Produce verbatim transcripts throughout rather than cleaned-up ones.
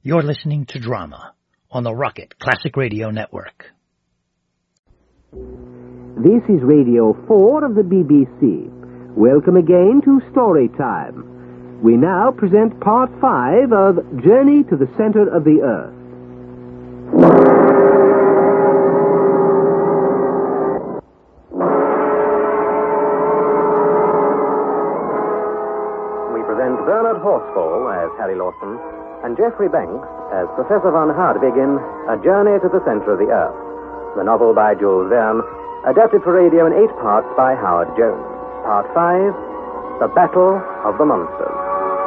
You're listening to Drama on the Rocket Classic Radio Network. This is Radio four of the B B C. Welcome again to Story Time. We now present Part five of Journey to the Center of the Earth. We present Bernard Horsfall as Harry Lawson and Geoffrey Banks as Professor von Hardwig in A Journey to the Center of the Earth, the novel by Jules Verne, adapted for radio in eight parts by Howard Jones. Part five, The Battle of the Monsters.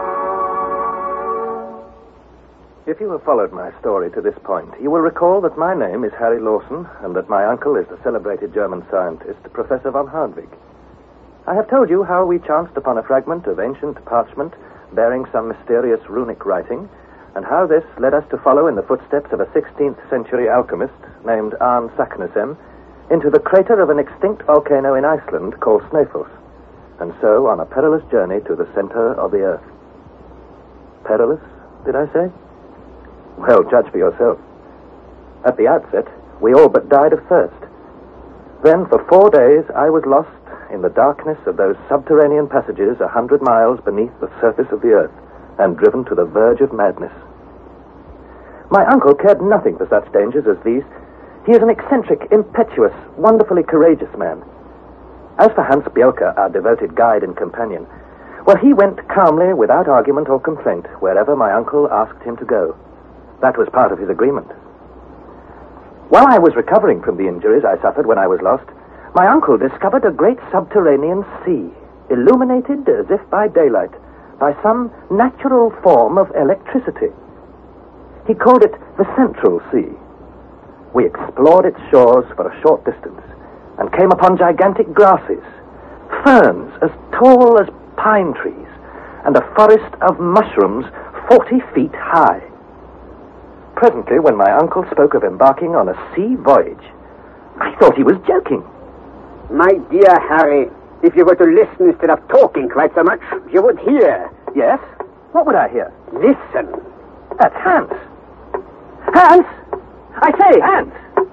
If you have followed my story to this point, you will recall that my name is Harry Lawson and that my uncle is the celebrated German scientist, Professor von Hardwig. I have told you how we chanced upon a fragment of ancient parchment bearing some mysterious runic writing, and how this led us to follow in the footsteps of a sixteenth century alchemist named Arne Saknussemm into the crater of an extinct volcano in Iceland called Snæfellsnes, and so on a perilous journey to the center of the earth. Perilous, did I say? Well, judge for yourself. At the outset, we all but died of thirst. Then, for four days, I was lost in the darkness of those subterranean passages a hundred miles beneath the surface of the earth, and driven to the verge of madness. My uncle cared nothing for such dangers as these. He is an eccentric, impetuous, wonderfully courageous man. As for Hans Bielka, our devoted guide and companion, well, he went calmly, without argument or complaint, wherever my uncle asked him to go. That was part of his agreement. While I was recovering from the injuries I suffered when I was lost, my uncle discovered a great subterranean sea, illuminated as if by daylight, by some natural form of electricity. He called it the Central Sea. We explored its shores for a short distance and came upon gigantic grasses, ferns as tall as pine trees, and a forest of mushrooms forty feet high. Presently, when my uncle spoke of embarking on a sea voyage, I thought he was joking. My dear Harry, if you were to listen instead of talking quite so much, you would hear. Yes? What would I hear? Listen. That's Hans. Hans! I say, Hans!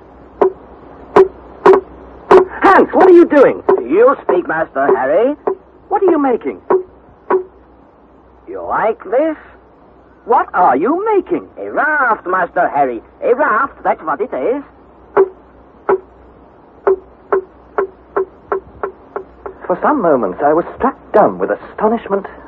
Hans, what are you doing? You speak, Master Harry. What are you making? You like this? What are you making? A raft, Master Harry. A raft, that's what it is. For some moments I was struck dumb with astonishment